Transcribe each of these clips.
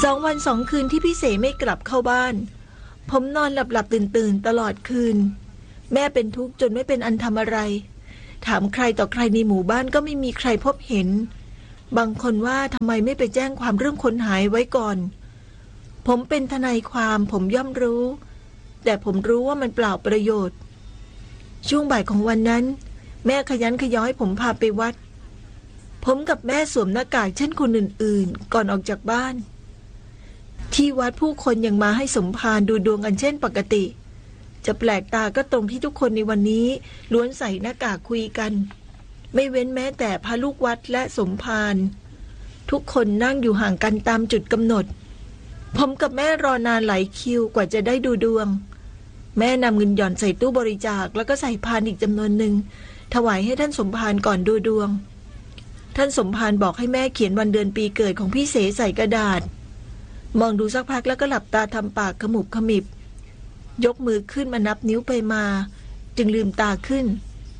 2 วัน 2 คืนที่พี่เสไม่กลับเข้าบ้านผมนอนหลับตื่นตลอดคืนแม่เป็นทุกข์จนไม่เป็นอันทำอะไรถามใครต่อใครในหมู่บ้านก็ไม่มีใครพบเห็นบางคนว่าทำไมไม่ไปแจ้งความเรื่องคนหายไว้ก่อนผมเป็นทนายความผมย่อมรู้แต่ผมรู้ว่ามันเปล่าประโยชน์ช่วงบ่ายของวันนั้นแม่ขยันขยอให้ผมพาไปวัดผมกับแม่สวมหน้ากากเช่นคนอื่นๆก่อนออกจากบ้านที่วัดผู้คนยังมาให้สมภารดูดวงกันเช่นปกติจะแปลกตาก็ตรงที่ทุกคนในวันนี้ล้วนใส่หน้ากากคุยกันไม่เว้นแม้แต่พระลูกวัดและสมภารทุกคนนั่งอยู่ห่างกันตามจุดกำหนดผมกับแม่รอนานหลายคิวกว่าจะได้ดูดวงแม่นำเงินหย่อนใส่ตู้บริจาคแล้วก็ใส่พานอีกจำนวนหนึ่งถวายให้ท่านสมภารก่อนดูดวงท่านสมภารบอกให้แม่เขียนวันเดือนปีเกิดของพี่เสใส่กระดาษมองดูสักพักแล้วก็หลับตาทำปากขมุบขมิบยกมือขึ้นมานับนิ้วไปมาจึงลืมตาขึ้น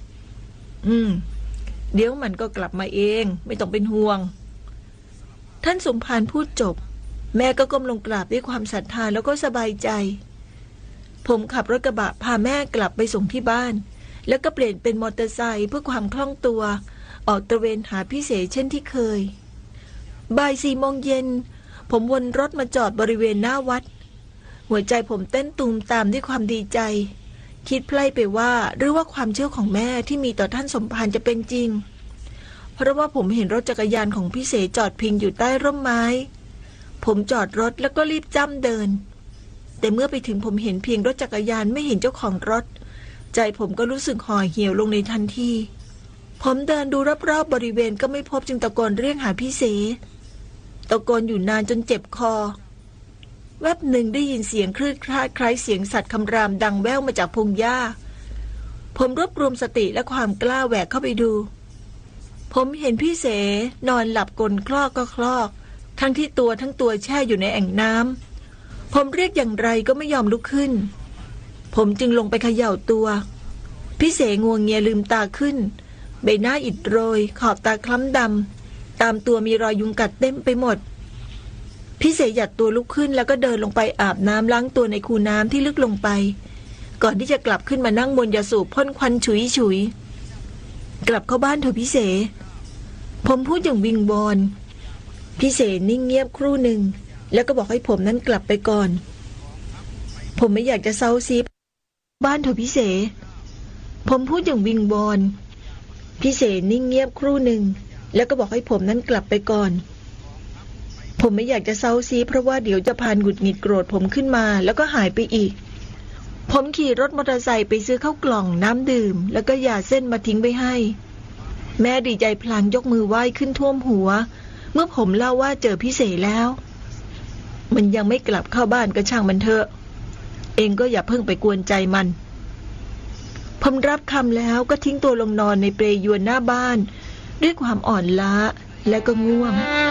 เดี๋ยวมันก็กลับมาเองไม่ต้องเป็นห่วงท่านสมภารพูดจบแม่ก็ก้มลงกราบด้วยความศรัทธาแล้วก็สบายใจผมขับรถกระบะพาแม่กลับไปส่งที่บ้านแล้วก็เปลี่ยนเป็นมอเตอร์ไซค์เพื่อความคล่องตัวออกตระเวนหาพี่เสเช่นที่เคยบ่าย 4 โมงเย็นผมวนรถมาจอดบริเวณหน้าวัดหัวใจผมเต้นตูมตามด้วยความดีใจคิดไพล่ไปว่าหรือว่าความเชื่อของแม่ที่มีต่อท่านสมภารจะเป็นจริงเพราะว่าผมเห็นรถจักรยานของพี่เสจอดพิงอยู่ใต้ร่มไม้ผมจอดรถแล้วก็รีบจ้ำเดินแต่เมื่อไปถึงผมเห็นเพียงรถจักรยานไม่เห็นเจ้าของรถใจผมก็รู้สึกห่อเหี่ยวลงในทันทีผมเดินดูรอบๆบริเวณก็ไม่พบจึงตะโกนเรียกหาพี่เสตะโกนอยู่นานจนเจ็บคอแวบหนึ่งได้ยินเสียงคลื่นคล้ายเสียงสัตว์คำรามดังแว่วมาจากพงหญ้าผมรวบรวมสติและความกล้าแหวกเข้าไปดูผมเห็นพี่เสนอนหลับกลนคลอกก็คลอกทั้งที่ตัวทั้งตัวแช่อยู่ในแอ่งน้ำผมเรียกอย่างไรก็ไม่ยอมลุกขึ้นผมจึงลงไปเขย่าตัวพี่เสงัวเงียลืมตาขึ้นใบหน้าอิดโรยขอบตาคล้ำดำตามตัวมีรอยยุงกัดเต็มไปหมดพี่เสหยัดตัวลุกขึ้นแล้วก็เดินลงไปอาบน้ำล้างตัวในคูน้ำที่ลึกลงไปก่อนที่จะกลับขึ้นมานั่งบนยาสูบพ่นควันฉุยกลับเข้าบ้านเถอะพี่เสผมพูดอย่างวิงวอนพี่เสนิ่งเงียบครู่หนึ่งแล้วก็บอกให้ผมนั้นกลับไปก่อนผมไม่อยากจะเซาซีบ้านเถอะพี่เสผมพูดอย่างวิงวอนพี่เสนิ่งเงียบครู่หนึ่งแล้วก็บอกให้ผมนั้นกลับไปก่อนผมไม่อยากจะเซาซีเพราะว่าเดี๋ยวจะพานหงุดหงิดโกรธผมขึ้นมาแล้วก็หายไปอีกผมขี่รถมอเตอร์ไซค์ไปซื้อข้าวกล่องน้ำดื่มแล้วก็ยาเส้นมาทิ้งไว้ให้แม่ดีใจพลางยกมือไหว้ขึ้นท่วมหัวเมื่อผมเล่าว่าเจอพี่เสแล้วมันยังไม่กลับเข้าบ้านก็ช่างมันเถอะเองก็อย่าเพิ่งไปกวนใจมันผมรับคำแล้วก็ทิ้งตัวลงนอนในเปลยวนหน้าบ้านด้วยความอ่อนล้าและก็ง่วง